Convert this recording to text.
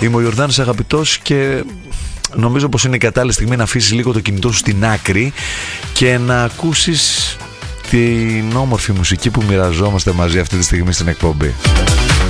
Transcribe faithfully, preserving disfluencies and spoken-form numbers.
Είμαι ο Ιορδάνης Αγαπητός και νομίζω πως είναι η κατάλληλη στιγμή να αφήσεις λίγο το κινητό σου στην άκρη και να ακούσεις την όμορφη μουσική που μοιραζόμαστε μαζί αυτή τη στιγμή στην εκπομπή.